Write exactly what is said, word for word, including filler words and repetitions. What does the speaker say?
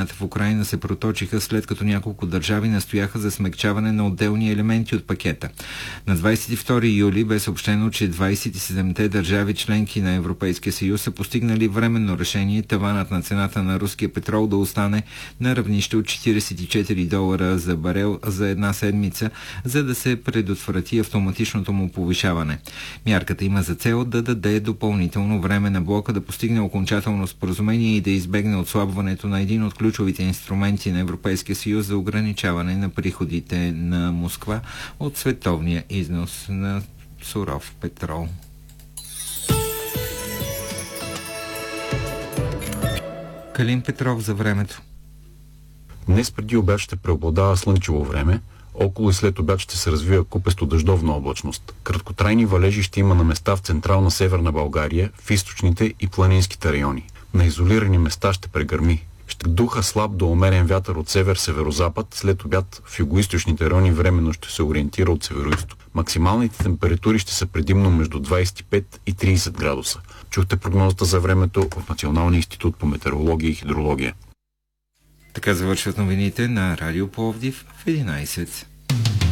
войната в Украйна се проточиха, след като няколко държави настояха за смекчаване на отделни елементи от пакета. На двадесет и втори юли бе съобщено, че двадесет и седемте държави членки на Европейския съюз са постигнали временно решение таванът на цената на руския петрол да остане на равнище от четиридесет и четири долара за барел за една седмица, за да се предотврати автоматичното му повишаване. Мярката има за цел да даде допълнително време на блока да постигне окончателно споразумение и да избегне отслабването на един от ключовите инструменти на Европейския съюз за ограничаване на приходите на Москва от световния износ на суров петрол. Калин Петров за времето. Днес преди обяд ще преобладава слънчево време, около и след обяд ще се развива купесто дъждовна облачност. Краткотрайни валежи ще има на места в централна северна България, в източните и планинските райони. На изолирани места ще прегърми. Ще духа слаб до умерен вятър от север-северозапад, след обяд в югоизточните райони временно ще се ориентира от североизток. Максималните температури ще са предимно между двадесет и пет и тридесет градуса. Чухте прогнозата за времето от Националния институт по метеорология и хидрология. Така завършват новините на Радио Пловдив в единадесет.